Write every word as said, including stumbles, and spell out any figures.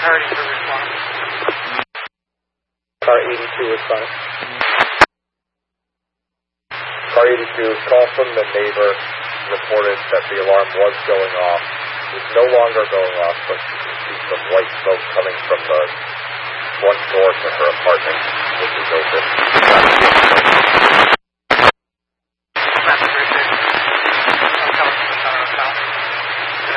Car eighty-two responding. Car eighty-two responding. Car eighty-two, call from the neighbor reported that the alarm was going off. It's no longer going off, but you can see some white smoke coming from the front door to her apartment, which is open.